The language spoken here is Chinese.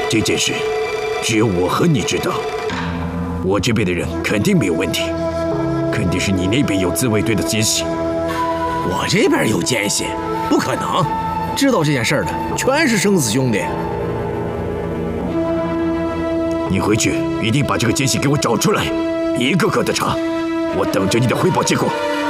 这件事只有我和你知道，我这边的人肯定没有问题，肯定是你那边有自卫队的奸细。 我这边有奸细？不可能！知道这件事的全是生死兄弟。 你回去一定把这个奸细给我找出来，一个个的查，我等着你的汇报结果。